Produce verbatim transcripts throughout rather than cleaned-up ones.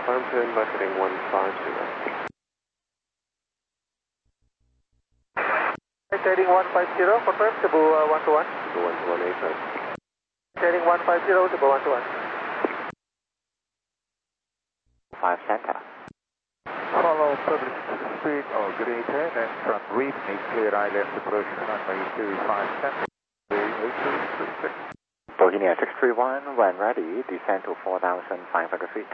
Confirm turn back heading one five zero. Heading one five zero, confirm, Cebu uh, one to one. Cebu one to one, eight five. Heading one five zero, Cebu one to one. five center. Follow public speed or grade ten and front reef, make clear island approach runway two five center. eight two three six. Virginia six three one, when ready, descend to four thousand five hundred feet.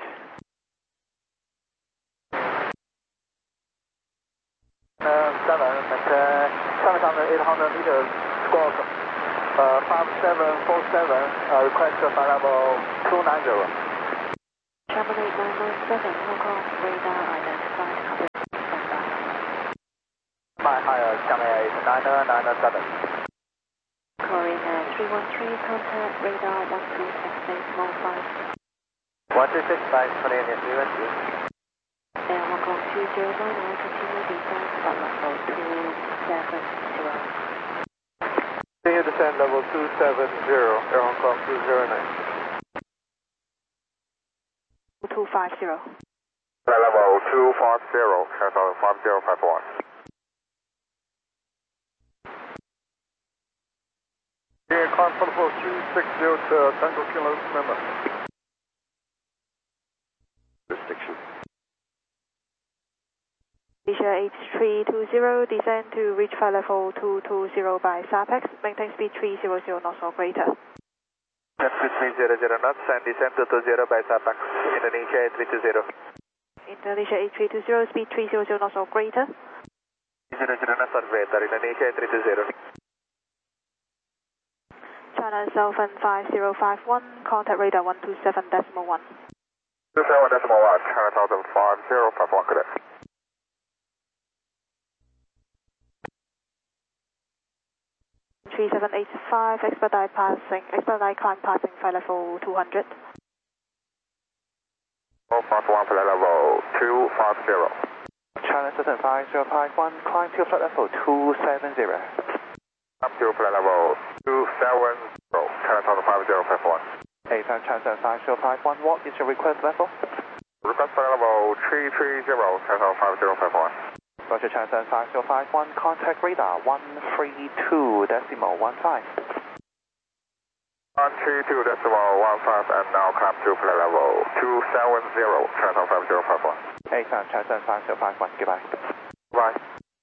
Uh, seven at uh, seven thousand eight hundred meters, squawk uh, five seven four seven, uh, request flight level two nine zero. Travel eight nine nine seven, Hong Kong, radar identified, copy. My higher, Xiamen eight nine nine seven. Korea three one three, contact radar one three six eight one five. one three six five, Canadian three one two. Air Hong Kong two zero nine nine, continue descent, flight level two seven zero. Continue descent level two seven zero, Air Hong Kong two zero nine. two five zero. Flight level two five zero, cancel five zero five one. Air confirm for two six zero to Tango Kilo member. Restriction. Asia eight three two zero, descend to reach flight level two two zero by SAPEX, maintain speed three hundred knots or greater. three hundred knots and descend to two zero by SAPEX, Indonesia eight three two zero. Indonesia eight three two zero, speed three hundred knots or greater. three hundred knots or greater, Indonesia eight three two zero. China Southern five zero five one, contact radar one two seven decimal one. two seven decimal one, China Southern five zero five one, good day. three seven eight five, expedite passing, expedite climb passing flight level two hundred. four five one, flight level two five zero. China Southern five zero five one, climb to flight level two seven zero. Up to flight level two seven zero, China Southern five zero five one. Hey, China Southern five zero five one, what is your request level? Request flight level three three zero, China Southern five zero five one. Roger, China Southern five zero five one, contact radar one three two decimal one five. one three two decimal one five and now climb to flight level two seven zero, China Southern five zero five one. Hey, China Southern five zero five one, goodbye. Bye.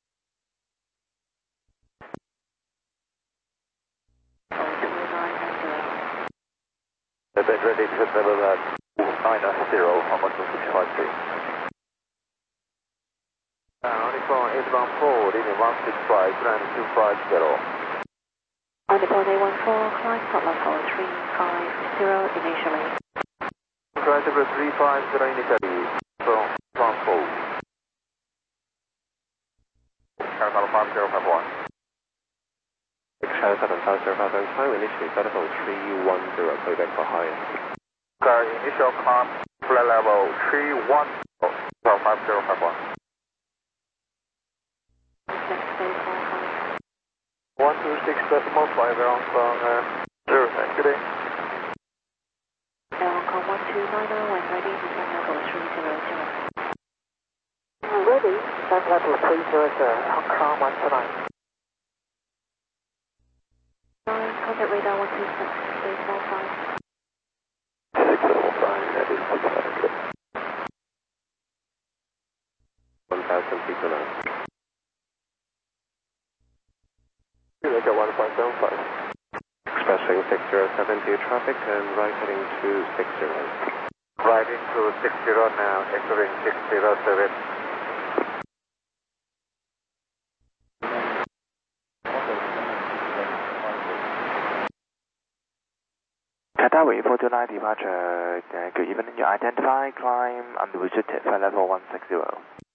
Bed ready to level at nine zero, how much was six five three? Only eight one four, leading one six five, land two five zero. Only eight one four, climb flight level three five zero initially. Flight level three five zero initially, so one four. China Southern five zero five one. China Southern five zero five one, climb initially flight level three one zero, playback for higher. Okay, initial climb, flight level three one zero, five zero five one. one two six decimal five, Hong Kong uh, zero nine, good day. Hong Kong one two nine nine, when ready, descend level three hundred. Ready, descend level three hundred, Hong Kong one two nine. Contact radar one two six eight one five. six seven five, ready, six hundred. one thousand feet below. Roger, one five seven five. Expressing six zero seven to traffic and right heading to six zero. Right into six zero now, entering six zero seven. Qatar Wave four two nine departure, uh, good evening, you identify, climb unrestricted flight level one six zero.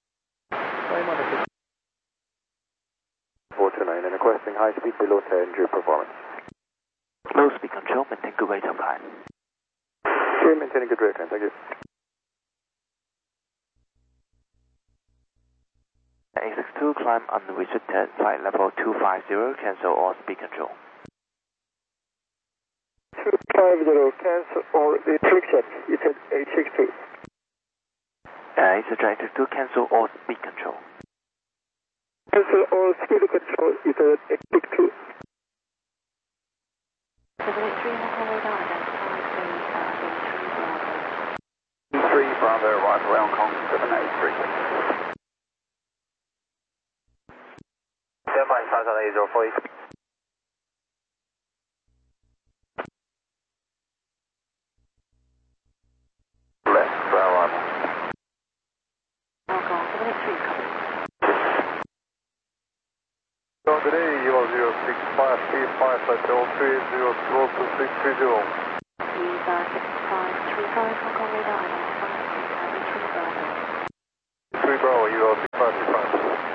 four two nine and requesting high speed below ten, due performance. Low speed control, maintain good rate of climb. Okay, maintaining good rate time, thank you. A six two, climb unrestricted, flight level two five zero, cancel all speed control. two five zero, cancel all restriction, you said A six two. Malaysia Directive to cancel all speed control. Cancel all speed control is a Exit two. seven eight three Hong Kong radar identified A three Bravo, right around Hong Kong, seven eight three. Stand by, south on eight zero four. Left, Bravo. Hong Kong seven eight three, copy. Today, zero zero six five three five zero three zero zero two six three zero. Visa six five three five Hong Kong radar identified three Bravo. three Bravo, zero six five three five.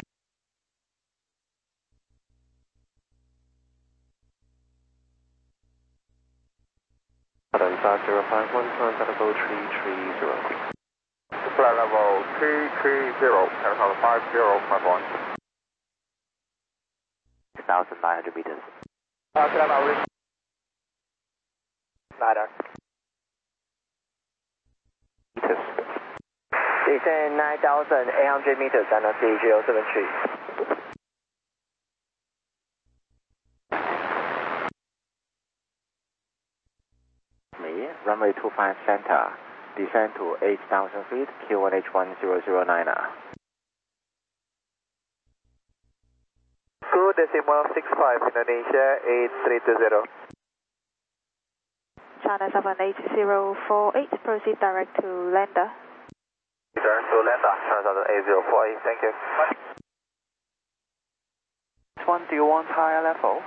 Southern five zero five one, climb level three three zero. Flight level three three zero, Tower five zero five one. one thousand nine hundred meters. Uh, flight level Ladder. Meters. Descend nine thousand eight hundred meters and C zero seven three. Me, runway two five center, descend to eight thousand feet, Q one H one zero zero nine R. Two decimal six five Indonesia eight three two zero. China seven eight zero four eight, proceed direct to lander. Return to lander, China eight zero four eight, thank you. This one, do you want higher level?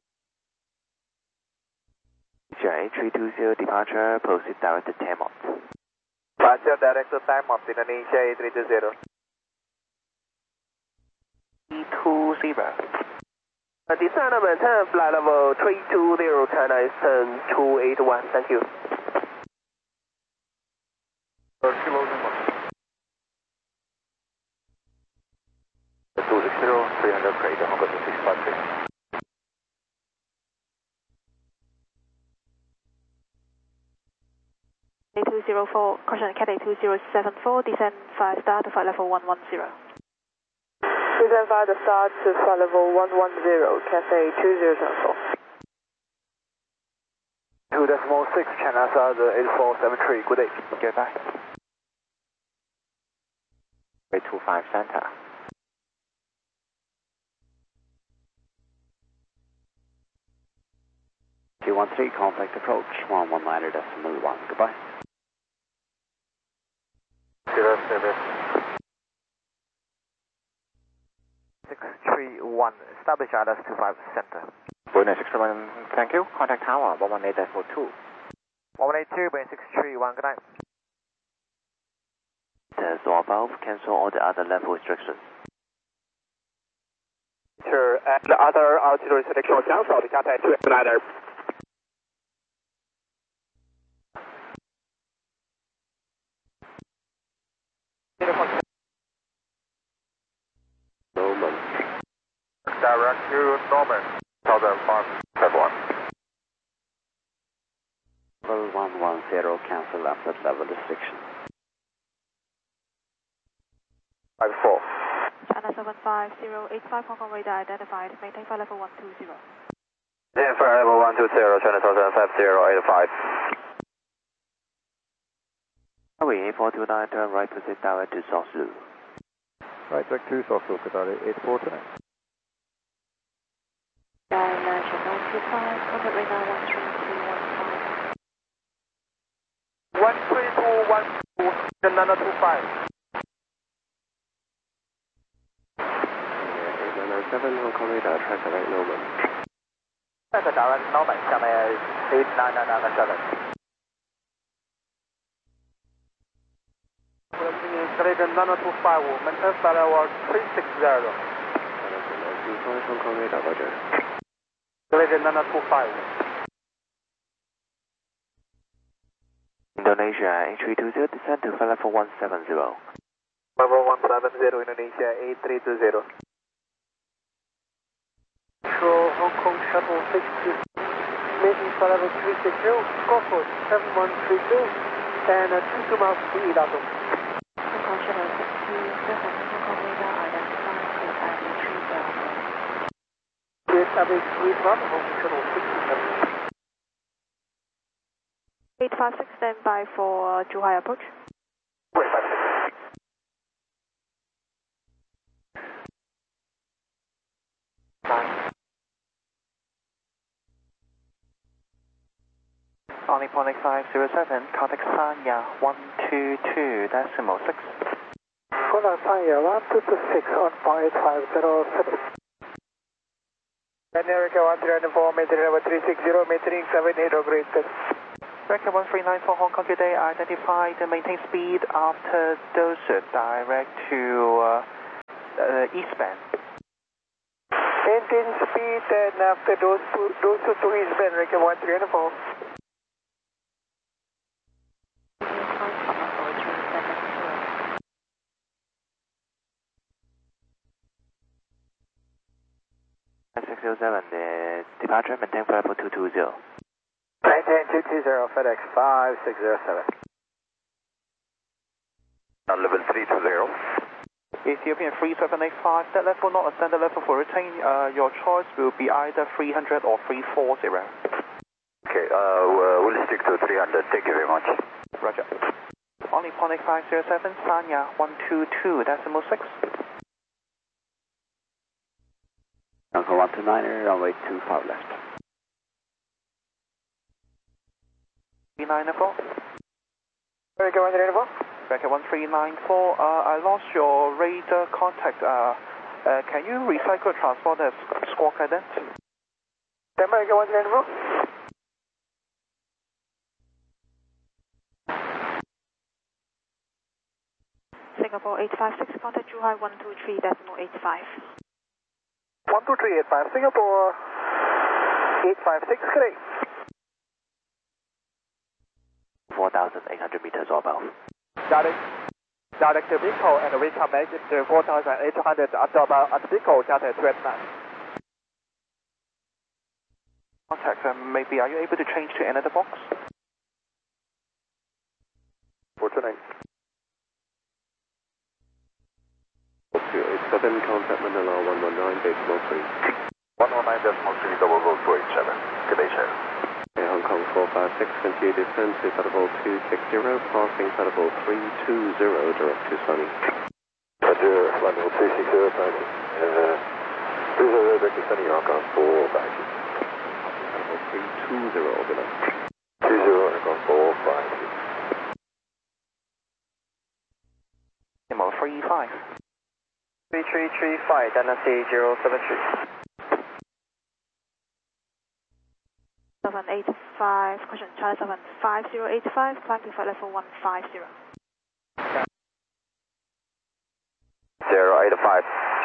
J three two zero departure, proceed direct to Tamont. Departure direct to Tamont, Indonesia eight three two zero. three two zero. Uh, descend and maintain flight level three two zero, China Eastern two eight one, thank you. Uh, kilo Lima. two six zero, three hundred grade, Hong Kong six five six. A two zero four, caution Cat A two zero seven four, descend five star to flight level one one zero. Descend five star to flight level one one zero, Cathay two zero seven four. two decimal six, China South eight four seven three, good day. Goodbye. Runway two five center. two one three, contact approach, one one nine decimal one, goodbye. Zero seven. six three one, establish I L S two five center. Bonus six one, thank you. Contact tower one one eight four two. one one eight two, Boeing six three one, good night. Test all above, cancel all the other level restrictions. Sure, and the other altitude restriction cancelled, Cathay two ladder. Norman. Direct to Norman, Southern five seven one. Level one one zero, cancel after level restriction. five four. China seven five zero eight five, Hong Kong radar identified, maintain flight level one two zero. Then flight level one two zero, China Southern five zero eight five. Highway eight four two nine, turn right, proceed direct to South Lu. Right, track two, South Look at eight four two nine. Dimension nine two five, contact radar one three two one five. one three two one two, Nana two five. eight nine nine seven, Hong Kong radar, try select Norman. That's a direct Norman, China eight nine nine nine seven. Nana two five, maintain flight level three six zero. Hong Kong radar, roger. Nana two five. Indonesia eight three two zero, descend to flight level one seven zero. Level one seven zero, Indonesia eight three two zero. Control Hong Kong Shuttle six two, making flight level three six zero, Scorpio seven one three two, and uh, two two miles to Idatu. Shuttle six two seven, Hong Kong radar identified to Ivy Tree Delta. Yes, Ivy Tree Delta, Hong Kong Shuttle six two seven. eight five six, stand by for Zhuhai approach. eight five six. Only point five zero seven, contact Sanya one two two decimal six. Contact Sanya one two two six on point five zero seven. America one three nine four, maintain level three six zero, maintaining seven eight operator. America one three nine four, Hong Kong today identified and maintain speed after Doset direct to uh, uh, eastbound. Maintain speed and after those two, those two to eastbound, America one three nine four. six zero seven, the departure, maintain flight level two two zero. Maintain two two zero, FedEx five six zero seven. On level three two zero. Ethiopian three seven eight five, that level not a standard level for retain. Uh, your choice will be either three hundred or three forty. Okay, uh, we'll stick to three hundred. Thank you very much. Roger. Only point five zero seven, Sanya one two two decimal six. Uncle one two niner, runway two five left. three nine four. America one three nine four. America one three nine four, uh, I lost your radar contact. Uh, uh, can you recycle transport as squawk ident? America one three nine four. Singapore eight five six, contact Zhuhai one two three decimal eight five. one two three eight five, Singapore eight five six, correct. four thousand eight hundred meters or above. Direct, direct to Vico, and we can make it to four thousand eight hundred at about at Vico, Delta two eight nine. Contact, uh, maybe are you able to change to another box? four two nine. two eight seven, contact Manila one one nine decimal three. one one nine decimal three, double roll two eight seven. Good day, sir. Okay, Hong Kong four five six, continue descent to Federal two six zero, passing Federal three two zero, direct to Sunny. Roger, level two six zero, passing. Uh, two zero, direct to Sunny, Hong Kong four five six. Federal three two zero, below. two zero, Hong Kong four five six. Demo three five. three three three five, Dynasty zero seven three. seven eight five, question China seven five zero eight five, climb to flight level one five zero. zero eight five.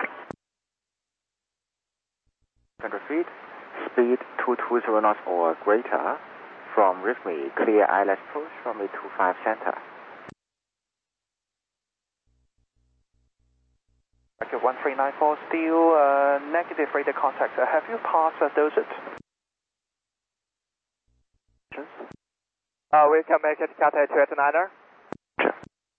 one hundred feet, speed two two zero knots or greater. From with me, clear I L S approach, runway two five center. Okay, one three nine four, still uh, negative radar contact. Uh, have you passed uh, Doset? Uh, we can make it Delta two eight niner. Sure.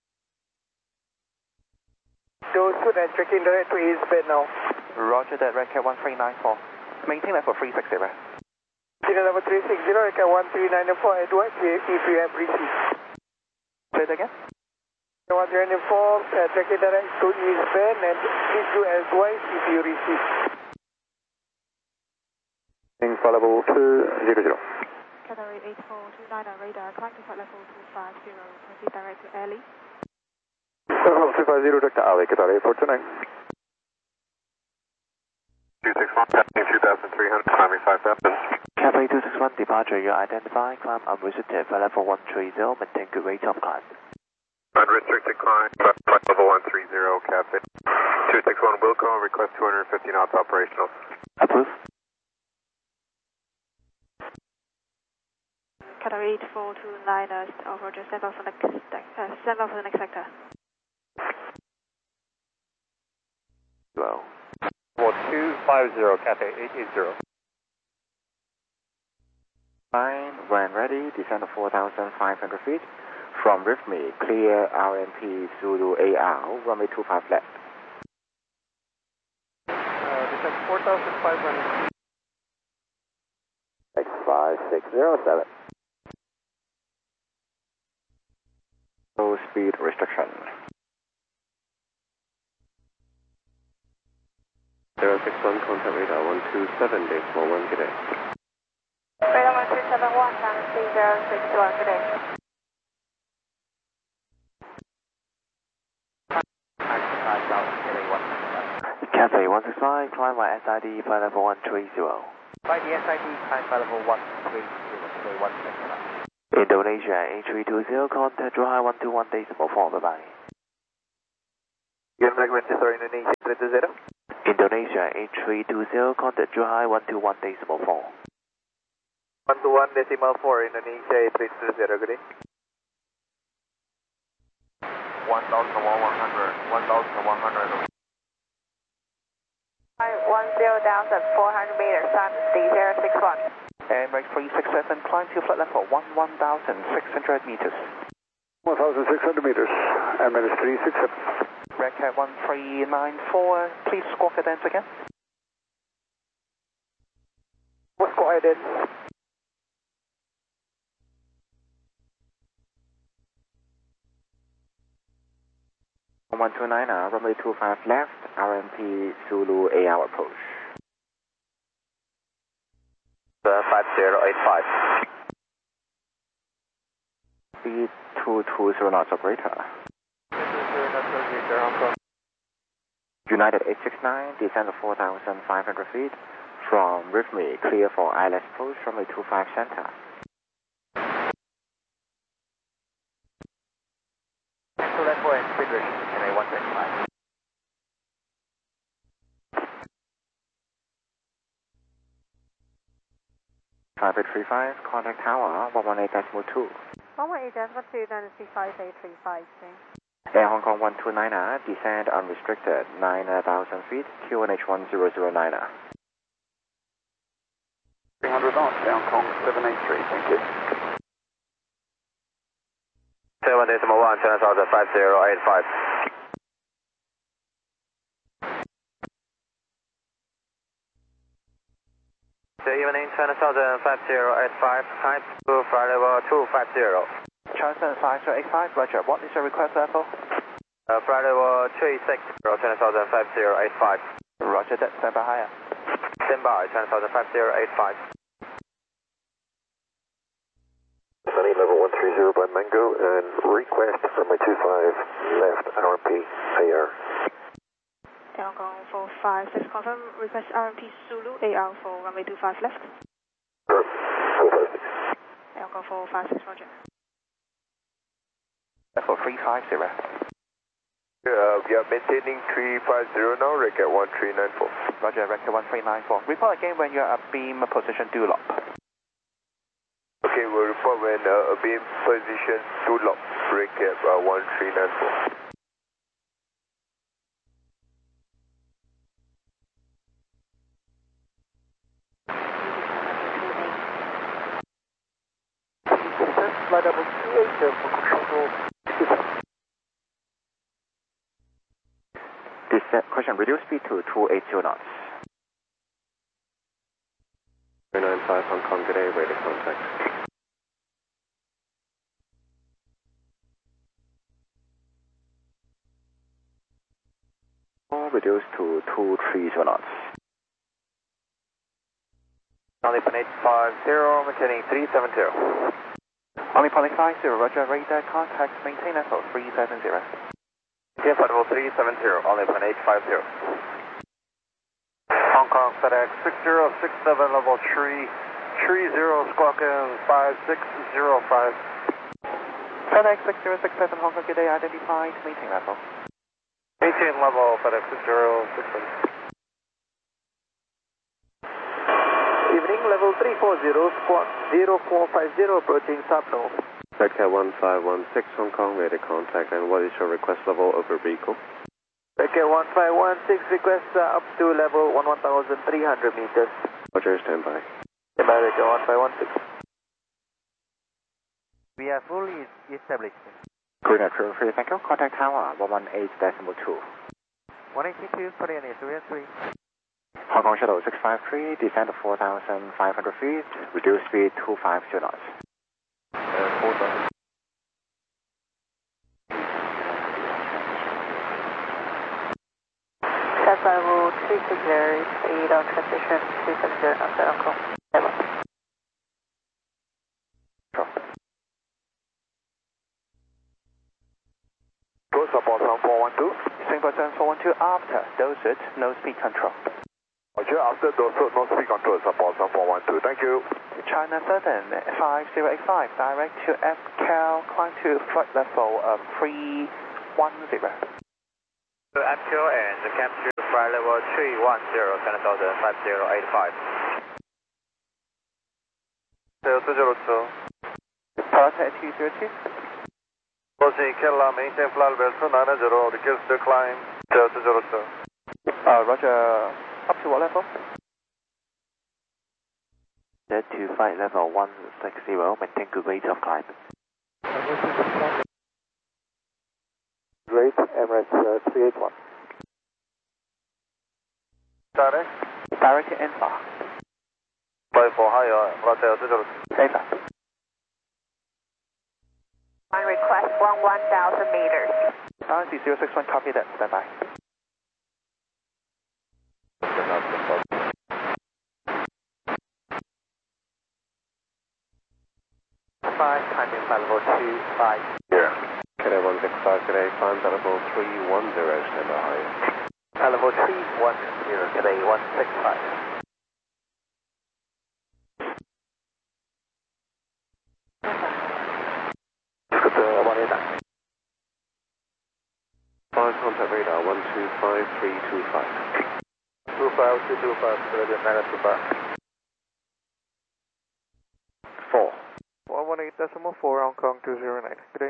Those students checking direct to eastbound now. Roger that, Red Cat one three nine four. Maintain level three six zero. Channel level three six zero, Red Cat one three nine four, advise if you have received. Say it again. one three nine four, uh, checking direct to eastbound, and please do advise if you receive. Flight level two zero zero. Category eight four two nine radar, climb to flight level two five zero, proceed direct to Airlie. Level two five zero, direct to Ali, Qatar eight four two nine. two six one, passing two thousand three hundred, climbing five thousand. Category two six one, departure, you identify, climb unrestricted, flight level one three zero, maintain good rate of climb. Unrestricted climb, flight level one three zero, Cafe. two six one Wilco, request two hundred fifty knots operational. Approve. Category eight four two nine, uh, oh, Roger, stand by for the next, uh, stand by for the next sector. Well. two five zero, Cafe eight eight zero. Fine, when ready, descend to four thousand five hundred feet. from Rivme, clear R M P Zulu A R, runway two five left. Uh, descent four thousand five hundred. X five six zero seven. Low speed restriction. zero six one, contact radar one two seven, decimal one, good day. Radar one two seven one, time three zero six one, good day. Cathay one six five, climb by S I D, flight level one three zero. By the S I D, climb flight level one three zero, runway one six nine. Indonesia eight three two zero, contact Juhai one two one decimal four, bye bye. United Manchester, Indonesia three two zero. Indonesia eight three two zero, contact Juhai one two one decimal four. one two one decimal four, Indonesia eight three two zero, good day. one thousand one hundred, one thousand one hundred. one zero down at four hundred meters, time three zero six one. And break three six seven, climb to flight level one one thousand six hundred meters. one thousand six hundred meters, and minus three six seven. Red Cat one three nine four, please squawk cadence again. What's quiet? one two nine, uh, runway two five left, R M P Zulu A R approach. Uh, five zero eight five. Speed two two zero knots, operator. United eight six nine, descend to four thousand five hundred feet from Rivme, clear for I L S approach, runway two five center. Level and speed restriction, N A one twenty-five. five eight three five, contact tower one one eight decimal two. one one eight decimal two, then C five eight three five, Air Hong Kong one two nine, uh, descend unrestricted, nine thousand feet, Q N H one zero zero nine. three hundred knots, Air Hong Kong seven eight three, thank you. seven decimal one, ten thousand five zero eight five. Good evening, ten thousand five zero eight five, time to flight level two five zero. Charleston five zero eight five, roger. What is your request level? Uh, flight level three six zero, ten thousand five zero eight five. Roger that, stand by higher. Stand by, ten thousand five zero eight five. Sunny level one three zero by Mango, and request from my two five left, R M P A R. Air Hong Kong four five six, confirm request R M P Zulu A R for runway two five left. four five six. Air Hong Kong four five six, roger. Level three five zero. Uh, we are maintaining three five zero now, Record one three nine four. Roger, Record one three nine four. Report again when you're at beam position do lop. Okay, we'll report when uh, beam position two lock, Record uh, one three nine four. Flight level two eight zero for control. Descent, question, reduce speed to two eighty knots. three nine five Hong Kong, good day, radar contact. Reduce to two three zero knots. Only eight five zero, maintaining three seven zero. Only point five zero, roger, radar contact, maintain level three seven zero. Okay, flight level three seven zero, only point eight five zero. Hong Kong FedEx six zero six seven, level three three zero, squawk in five six zero five. FedEx six zero six seven, Hong Kong, good day, identified, maintain level. Maintain level, FedEx six zero six seven. Evening, level three four zero, squawk zero four five zero, approaching Subno. Redcat one five one six Hong Kong, radar contact, and what is your request level over vehicle? Redcat one five one six, request uh, up to level one one thousand three hundred meters. Roger, stand by. Stand by, Redcat one five one six. We are fully established. Green Approval Free, thank you. Contact tower one one eight decimal two. one eighty-two, Korean is three three. Hong Kong Shuttle six five three, descend four thousand five hundred feet, reduce speed two five zero knots. Uh, four thousand. Set level three six zero, speed on transition two seven zero knots at Hong Kong. Level. Close up on four one two. Singapore seven four one two after Dosut, no speed control. Roger, after those, no speed control, support four one two. Thank you. China Southern five zero eight five, direct to F Cal, climb to flight level of three one zero. So F Cal and the capture flight level three one zero, China Southern five zero eight five. zero two zero two. Parata two zero two. Closing Kerala, maintain flight level two nine zero, request to climb zero two zero two. Uh, Roger, up to what level? Set to flight level one six zero, maintain good rate of climb. Great, Emirates uh, three eight one. Direct. Direct to Infa. Flight for higher, flight zero two zero two. Infa. On request one one thousand meters. R C zero six one, copy that, stand by. Five, climbing flight level two five. Here. K D A one six five, K D A climb level three one zero, stand by. Flight level three one zero, K D A one six five. Contact radar one two five three two five. two five two two five, Canadian nine two five. four. one one eight decimal four, Hong Kong two zero nine. Good day.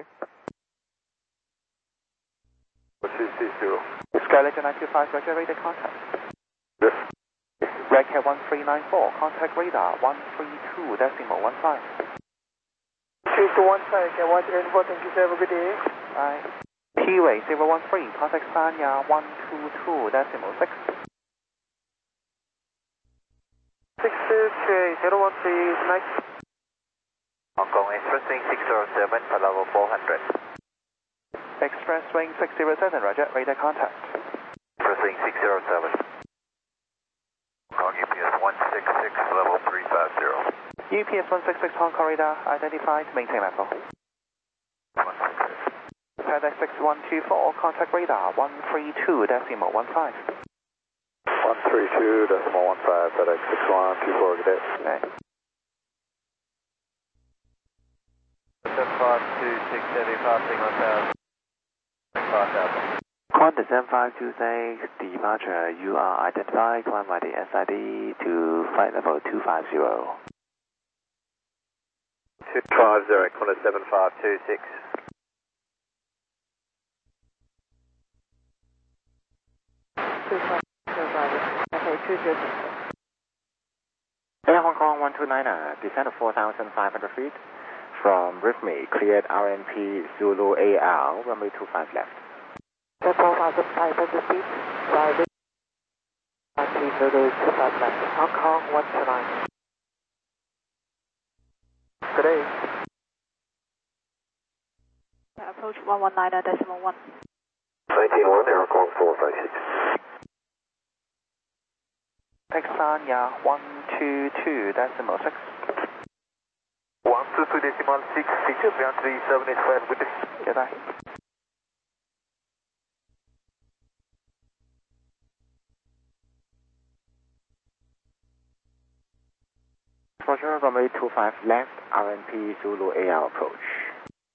two six zero. Skyliner nine two five, Roger, radar contact. Yes. Red Cat one three nine four, contact radar one three two decimal one five. three two one five, Cat one three nine four, thank you sir, have a good day. Bye. P-Way zero one three, contact Sanya one two two decimal six. six three zero one three, nice. Hong Kong Express Wing six zero seven, flight level four hundred. Express Wing six zero seven, Roger, radar contact. Express Wing six zero seven. Hong Kong U P S one six six, level three five zero. U P S one six six, Hong Kong radar, identified, maintain level. FedEx six one two four, contact radar one three two decimal one five. one three two decimal one five, FedEx six one two four, good day. Okay. seven five two six seven, passing on thousand. five thousand. Qantas seven five two six, departure, you are identified, climb by the S I D to flight level two five zero. two five zero, Qantas seven five two six. two five zero five, okay, two zero two. Air Hong Kong one two nine, descend four thousand five hundred feet from Rifme, cleared R N P Zulu A L, runway two five left. Set four thousand five hundred feet, driving. Please Zulu two five left, Hong Kong one two nine. Good day. Approach one one nine decimal one. nineteen one, Air Hong Kong four five six. Texania one two two decimal six. one two two decimal six, six three three seven eight five, good day. Good day. Roger, runway two five left, R N P Zulu A L approach.